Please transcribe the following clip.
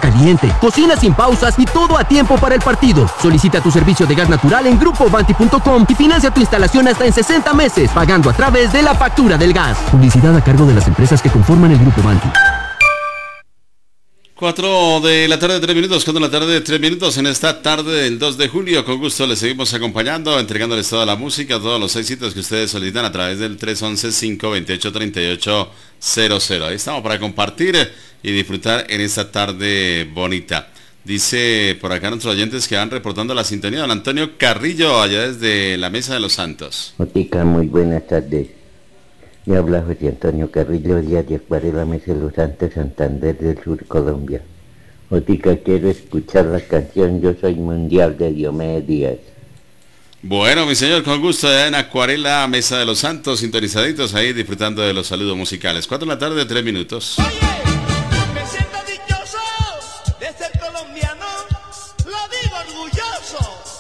caliente, cocina sin pausas y todo a tiempo para el partido. Solicita tu servicio de gas natural en grupovanti.com y financia tu instalación hasta en 60 meses, pagando a través de la factura del gas. Publicidad a cargo de las empresas que conforman el Grupo Vanti. 4 de la tarde, 3 minutos, 4 de la tarde, 3 minutos en esta tarde del 2 de julio. Con gusto les seguimos acompañando, entregándoles toda la música, todos los éxitos que ustedes solicitan a través del 311-528-3800. Ahí estamos para compartir y disfrutar en esta tarde bonita. Dice por acá nuestros oyentes que van reportando la sintonía. Don Antonio Carrillo, allá desde la Mesa de los Santos. Otica, muy buenas tardes. Le habla José Antonio Carrillo Díaz de Acuarela, Mesa de los Santos, Santander del Sur, Colombia. Otica, quiero escuchar la canción Yo Soy Mundial de Diomedes Díaz. Bueno, mi señor, con gusto, allá en Acuarela, Mesa de los Santos, sintonizaditos ahí, disfrutando de los saludos musicales. 4 de la tarde, 3 minutos. Oye, me siento dichoso de ser colombiano, lo digo orgulloso.